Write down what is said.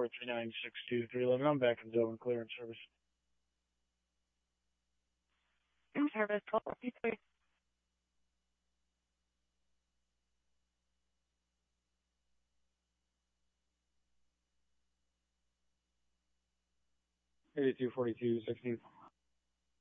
843962 I'm back in zone clearance service. Service 1253. 824216.